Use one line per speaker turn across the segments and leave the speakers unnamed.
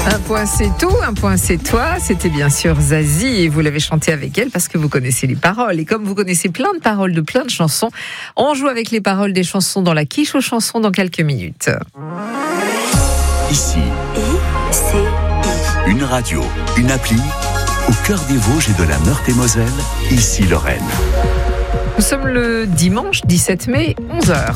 Un point c'est tout, un point c'est toi. C'était bien sûr Zazie et vous l'avez chanté avec elle parce que vous connaissez les paroles. Et comme vous connaissez plein de paroles de plein de chansons, on joue avec les paroles des chansons dans la quiche aux chansons dans quelques minutes.
Ici,
I-C-I.
une radio, une appli, au cœur des Vosges et de la Meurthe-et-Moselle, ici Lorraine.
Nous sommes le dimanche 17 mai, 11h.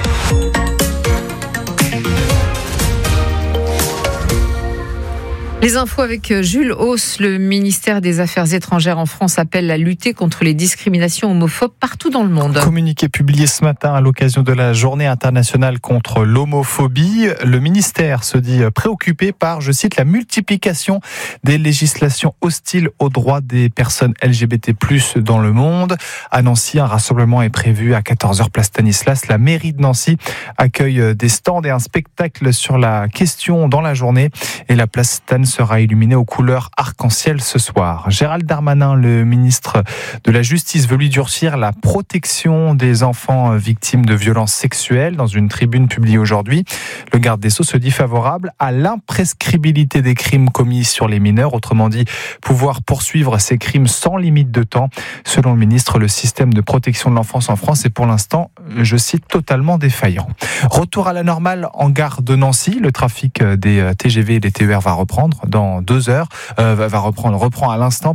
Les infos avec Jules Hauss. Le ministère des Affaires étrangères en France appelle à lutter contre les discriminations homophobes partout dans le monde.
Communiqué publié ce matin à l'occasion de la journée internationale contre l'homophobie. Le ministère se dit préoccupé par, je cite, la multiplication des législations hostiles aux droits des personnes LGBT+ dans le monde. À Nancy, un rassemblement est prévu à 14h place Stanislas. La mairie de Nancy accueille des stands et un spectacle sur la question dans la journée. Et la place Stan sera illuminé aux couleurs arc-en-ciel ce soir. Gérald Darmanin, le ministre de la Justice, veut lui durcir la protection des enfants victimes de violences sexuelles. Dans une tribune publiée aujourd'hui, le garde des Sceaux se dit favorable à l'imprescriptibilité des crimes commis sur les mineurs, autrement dit, pouvoir poursuivre ces crimes sans limite de temps. Selon le ministre, le système de protection de l'enfance en France est pour l'instant, je cite, totalement défaillant. Retour à la normale en gare de Nancy. Le trafic des TGV et des TER va reprendre dans 2 heures, reprend à l'instant,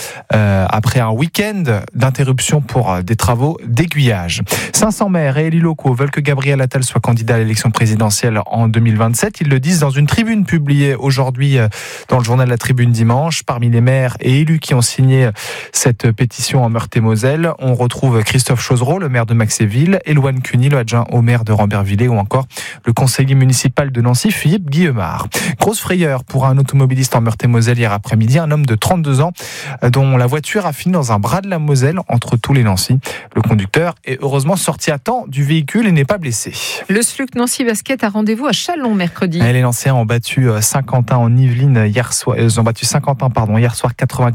après un week-end d'interruption pour des travaux d'aiguillage. 500 maires et élus locaux veulent que Gabriel Attal soit candidat à l'élection présidentielle en 2027. Ils le disent dans une tribune publiée aujourd'hui dans le journal La Tribune dimanche. Parmi les maires et élus qui ont signé cette pétition en Meurthe-et-Moselle, on retrouve Christophe Chauzereau, le maire de Maxéville, Éloine Cuny, le adjoint au maire de Rambervillers, ou encore le conseiller municipal de Nancy, Philippe Guillemard. Grosse frayeur pour un automobiliste en Meurthe-et-Moselle hier après-midi, un homme de 32 ans dont la voiture a fini dans un bras de la Moselle entre Toul et Nancy. Le conducteur est heureusement sorti à temps du véhicule et n'est pas blessé.
Le SLUC Nancy Basket a rendez-vous à Châlons mercredi.
Les Nancéens ont battu Saint-Quentin en Yvelines hier soir. Ils ont battu Saint-Quentin hier soir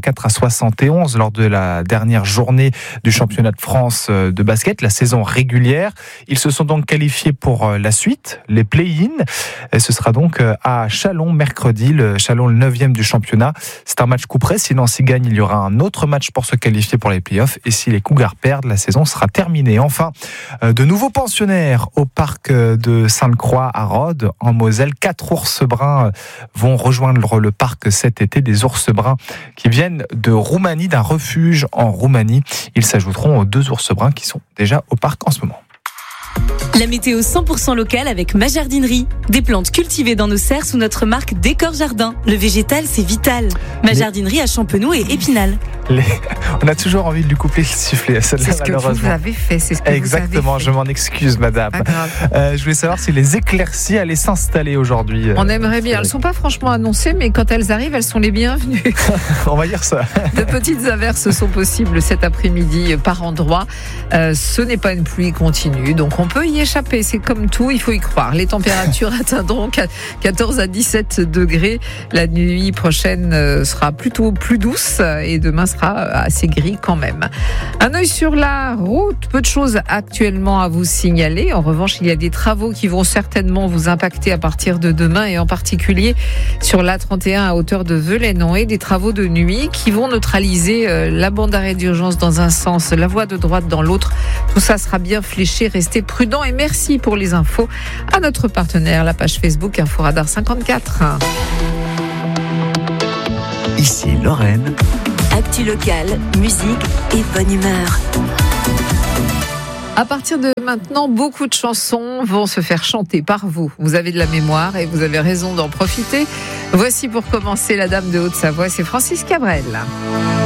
84-71 lors de la dernière journée du championnat de France de basket, la saison régulière. Ils se sont donc qualifiés pour la suite, les play-in. Et ce sera donc à Châlons mercredi. Le Châlons, le 9e du championnat. C'est un match coup près. Si Nancy gagne, il y aura un autre match pour se qualifier pour les play-offs. Et si les Cougars perdent, la saison sera terminée. Enfin, de nouveaux pensionnaires au parc de Sainte-Croix à Rhodes, en Moselle. 4 ours bruns vont rejoindre le parc cet été. Des ours bruns qui viennent de Roumanie, d'un refuge en Roumanie. Ils s'ajouteront aux 2 ours bruns qui sont déjà au parc en ce moment.
La météo 100% locale avec Ma Jardinerie. Des plantes cultivées dans nos serres sous notre marque Décor Jardin. Le végétal, c'est vital. Ma Jardinerie à Champenoux et Épinal.
On a toujours envie de lui couper le sifflet.
C'est ce que vous avez fait.
Exactement, je m'en excuse, madame. Je voulais savoir si les éclaircies allaient s'installer aujourd'hui.
On aimerait bien. Elles ne sont pas franchement annoncées, mais quand elles arrivent, elles sont les bienvenues.
On va dire ça.
De petites averses sont possibles cet après-midi par endroit. Ce n'est pas une pluie continue, donc on peut y échapper. C'est comme tout, il faut y croire. Les températures atteindront 14 à 17 degrés. La nuit prochaine sera plutôt plus douce et demain sera assez gris quand même. Un œil sur la route, peu de choses actuellement à vous signaler. En revanche, il y a des travaux qui vont certainement vous impacter à partir de demain, et en particulier sur l'A31 à hauteur de Velaine-en-Haye, des travaux de nuit qui vont neutraliser la bande d'arrêt d'urgence dans un sens, la voie de droite dans l'autre. Tout ça sera bien fléché. Restez prudents et merci pour les infos à notre partenaire, la page Facebook Inforadar 54.
Ici Lorraine.
Actu locale, musique et bonne humeur.
À partir de maintenant, beaucoup de chansons vont se faire chanter par vous. Vous avez de la mémoire et vous avez raison d'en profiter. Voici pour commencer la dame de Haute-Savoie, c'est Francis Cabrel.